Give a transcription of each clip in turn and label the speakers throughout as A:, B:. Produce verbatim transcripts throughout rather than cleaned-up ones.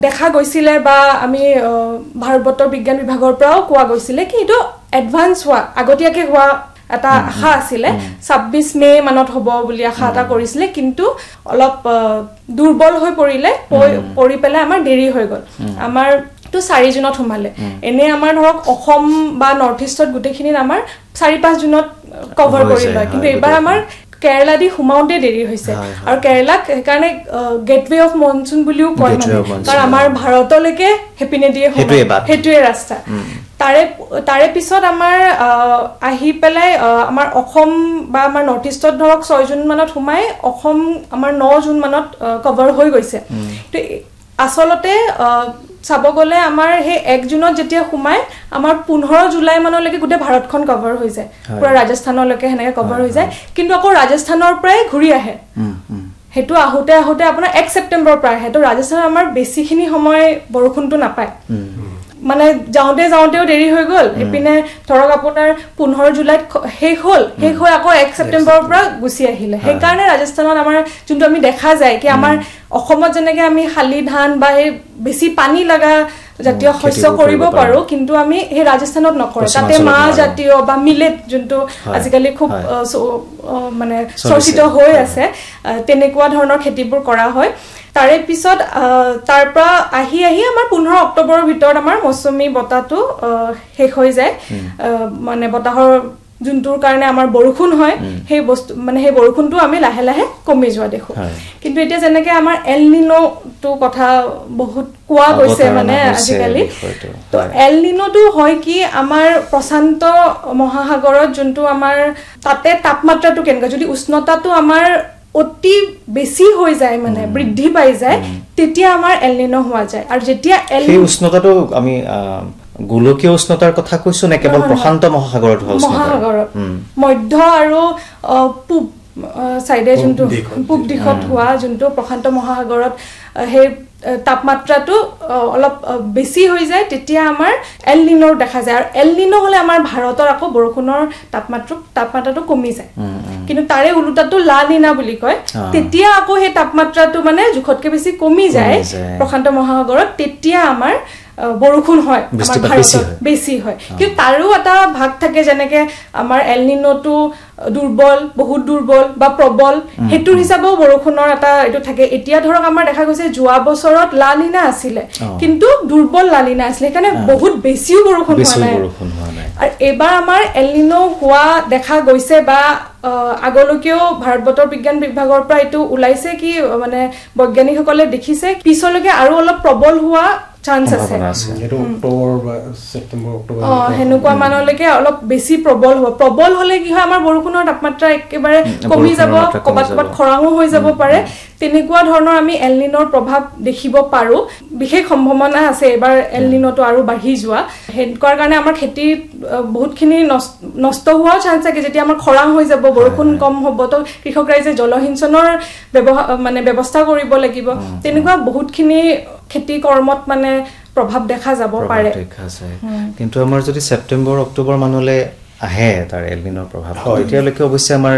A: দেখা গৈছিলে বা আমি ভাৰত বতৰ বিজ্ঞান বিভাগৰ পৰাও কোৱা গৈছিলে কি এটো এডভান্স হোৱা আগতীয়াকে হোৱা এটা আশা আছিলে ছাব্বিছ মে মানত হ'ব বুলি আশা এটা কৰিছিলে কিন্তু অলপ দুৰ্বল হৈ পৰিলে পৰি পেলাই আমাৰ দেৰি হৈ গ'ল আমাৰ তো চাৰি জুনত সোমালে এনে আমাৰ ধৰক অসম বা নৰ্থ ইষ্টত গুটেখিনিত আমাৰ চাৰি পাঁচ জুনত কভাৰ কৰি লয় কিন্তু এবাৰ আমাৰ কেৰালা দি হুমাউতে দেৰি হৈছে আৰু কেৰালাক কাৰণে গেটৱে অফ মনসুন বুলিও কয় মানে কাৰণ আমাৰ ভাৰতলৈকে হেপিনে দিয়ে হেতুৱে ৰাস্তা তাৰে তাৰে পিছত আমাৰ আহি পেলাই আমাৰ অসম বা আমাৰ নৰ্থ ইষ্টত ধৰক ছয় জুন মানত সোমাই অসম আমাৰ ন জুন মানত কভাৰ হৈ গৈছে তো আসলতে চাব গলে আমাৰ হে এক জুনত যেতিয়া সোমাই আমাৰ পোন্ধৰ জুলাই মানলৈকে গোটে ভাৰতখন কভাৰ হৈ যায় পুৰা ৰাজস্থানলৈকে হেনেকে কভাৰ হৈ যায় কিন্তু আকৌ ৰাজস্থানৰ পৰাই ঘূৰি আহে হেতু আহোতে আহোতে আপোনাৰ এক ছেপ্টেম্বৰ পৰা হেতু ৰাজস্থানৰ আমাৰ বেছিখিনি সময় বৰষুণটো নাপায় মানে যাওঁতে যাওঁতেও দেৰি হৈ গ'ল এপিনে ধৰক আপোনাৰ পোন্ধৰ জুলাইত শেষ হ'ল শেষ হৈ আকৌ এক ছেপ্টেম্বৰৰ পৰা গুচি আহিলে সেই কাৰণে ৰাজস্থানত আমাৰ যোনটো আমি দেখা যায় কি আমাৰ অসমত যেনেকে আমি শালি ধান বা এই বেছি পানী লাগা জাতীয় শস্য কৰিব পাৰো কিন্তু আমি এই ৰাজস্থানত নকৰে তাতে মাহ জাতীয় বা মিলেট যোনটো আজিকালি খুব মানে চৰ্চিত হৈ আছে তেনেকুৱা ধৰণৰ খেতিবোৰ কৰা হয় তাৰে পিছত তাৰ পৰা আহি আহি আমাৰ পোন্ধৰ অক্টোবৰৰ ভিতৰত আমাৰ মৌচুমী বতাহটো শেষ হৈ যায় মানে বতাহৰ যোনটোৰ কাৰণে আমাৰ বৰষুণ হয় সেই বস্তু মানে সেই বৰষুণটো আমি লাহে লাহে কমি যোৱা দেখো কিন্তু এতিয়া যেনেকে আমাৰ এল নিনো তো কথা বহুত কোৱা গৈছে মানে আজিকালি তো এল নিনোটো হয় কি আমাৰ প্ৰশান্ত মহাসাগৰত যোনটো আমাৰ তাতে তাপমাত্ৰাটো কেনেকা যদি উষ্ণতাটো আমাৰ অতি বেছি হৈ যায় মানে বৃদ্ধি পাই যায় তেতিয়া আমাৰ এল নিনো হোৱা যায় আৰু যেতিয়া এল
B: সেই উষ্ণতাটো আমি গোলকীয় উষ্ণতাৰ কথা কৈছো নে কেৱল প্ৰশান্ত মহাসাগৰত হোৱা উষ্ণতা
A: মহাসাগৰত মধ্য আৰু পূব সাইডে যোনটো পূব দিশত হোৱা যোনটো প্ৰশান্ত মহাসাগৰত সেই তাপমাত্ৰাটো অলপ বেছি হৈ যায় তেতিয়া আমাৰ এল নিনোৰ দেখা যায় আৰু এল নিনো হলে আমাৰ ভাৰতৰ আকৌ বৰষুণৰ তাপমাত্ৰা তাপমাত্ৰাটো কমি যায় কিন্তু তাৰে উলুটাটো লা নিনা বুলি কয় তেতিয়া আকৌ সেই তাপমাত্ৰাটো মানে জুখতকে বেছি কমি যায় প্ৰশান্ত মহাসাগৰত তেতিয়া আমাৰ বৰষুণ হয় আমাৰ ভাৰতত বেছি হয় কিন্তু তাৰো এটা ভাগ থাকে যেনেকে আমাৰ এল নিনোটো দুৰ্বল বহুত দুৰ্বল বা প্ৰবল হেতুৰ হিচাপেও বৰষুণৰ এটা এটো থাকে এতিয়া ধৰক আমাৰ দেখা গৈছে যোৱা বছৰত লা নিনা আছিলে কিন্তু দুৰ্বল লা নিনা আছিলে কাৰণে বহুত বেছিও বৰষুণ হোৱা নাই আৰু এবাৰ আমাৰ এল নিনো হোৱা দেখা গৈছে বা আগলৈকেও ভাৰত বতৰ বিজ্ঞান বিভাগৰ পৰা এটো ওলাইছে কি মানে বৈজ্ঞানিকসকলে দেখিছে পিছলৈকে আৰু অলপ প্ৰবল হোৱা চান্স আছে
C: এটো অক্টোবৰ বা ছেপ্টেম্বৰ অক্টোবৰ
A: অ হেনুকুৱা মানলৈকে অলপ বেছি প্ৰবল হ'ব প্ৰবল হলে কি হয় আমাৰ বৰষুণৰ তাপমাত্ৰা একেবাৰে কমি যাব কবাত কবাত খৰাঙো হৈ যাব পাৰে তেনেকুৱা ধৰণৰ আমি এল নিনোৰ প্ৰভাৱ দেখিব পাৰো বিশেষ সম্ভাৱনা আছে এবাৰ এল নিনোটো আৰু বাঢ়ি যোৱা হেনকৰ কাৰণে আমাৰ খেতি বহুতখিনি নষ্ট হোৱাৰ চান্স আছে যেতিয়া আমাৰ খৰাং হৈ যাব বৰষুণ কম হ'ব তো কৃষক ৰাইজে জলসিঞ্চনৰ মানে ব্যৱস্থা কৰিব লাগিব তেনেকুৱা বহুতখিনি খেতি কৰ্মত মানে প্ৰভাৱ দেখা যাব পাৰে
B: দেখা যায় কিন্তু আমাৰ যদি ছেপ্টেম্বৰ অক্টোবৰ মানলে আহে তাৰ এল নিনোৰ প্ৰভাৱ এতিয়ালৈকে অৱশ্যে আমাৰ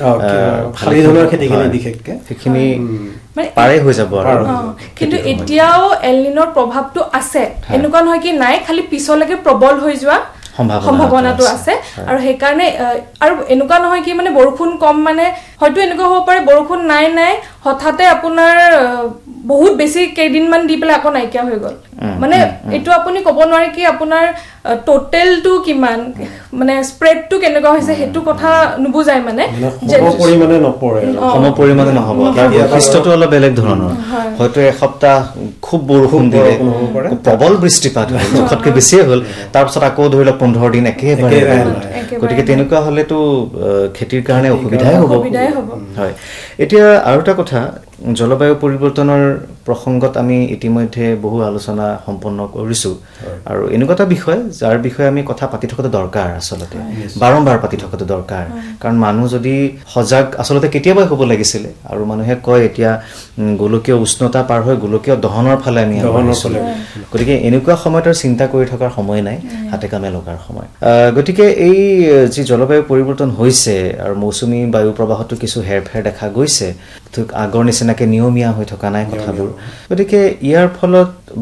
C: খালি ধৰণৰ খেতিখিনি বিশেষকে
B: সেইখিনি পাৰে হৈ যাব আৰু
A: কিন্তু এতিয়াও এল নিনোৰ প্ৰভাৱটো আছে এনেকুৱা নহয় কি নাই খালি পিছলৈকে প্ৰবল হৈ যোৱা সম্ভাৱনাটো আছে আৰু সেই কাৰণে আৰু এনেকুৱা নহয় কি মানে বৰষুণ কম মানে হয়তো এনেকুৱা হ'ব পাৰে বৰষুণ নাই নাই হঠাতে আপোনাৰ বহুত বেছি কেইদিন মান দি পেলাই আকৌ নাইকিয়া হৈ গ'ল মানে এটো আপুনি ক'ব নোৱাৰে কি আপোনাৰ টোটেলটো কিমান মানে স্প্ৰেডটো কেনেকুৱা হৈছে হেতু কথা নুবুজাই মানে
C: সম পৰিমাণে নপৰে
B: সম পৰিমাণে নহব তাৰ বৈশিষ্ট্যটো অলপ বেলেগ ধৰণৰ হয়তো এসপ্তাহ খুব বৰষুণ দিলে প্ৰবল বৃষ্টিপাত হ'ল জোখতকৈ বেছি হ'ল তাৰ পিছত আকৌ ধৰি লওক পোন্ধৰ দিন একেবাৰে গতিকে তেনেকুৱা হলেতো খেতিৰ কাৰণে অসুবিধাই হ'ব হয় এতিয়া আৰু এটা কথা জলবায়ু পৰিৱৰ্তনৰ প্ৰসংগত আমি ইতিমধ্যে বহু আলোচনা সম্পন্ন কৰিছো আৰু এনেকুৱা এটা বিষয় যাৰ বিষয়ে আমি কথা পাতি থকাটো দৰকাৰ আসলতে বাৰম্বাৰ পাতি থকাটো দৰকাৰ কাৰণ মানুহ যদি সজাগ আসলতে কেতিয়াবা হ'ব লাগিছিল আৰু মানুহে কয় এতিয়া গোলকীয় উষ্ণতা পাৰ হৈ গোলকীয় দহনৰ ফালে আমি আহিছো গতিকে এনেকুৱা সময়ত চিন্তা কৰি থকাৰ সময় নাই হাতে কামে লগাৰ সময় গতিকে এই যি জলবায়ু পৰিৱৰ্তন হৈছে আৰু মৌচুমী বায়ু প্ৰবাহটো কিছু হেৰফেৰ দেখা গৈছে ঠিক আগৰ নিচিনাকে নিয়মীয়া হৈ থকা নাই কথাবোৰ গতিকে ইয়াৰ ফলত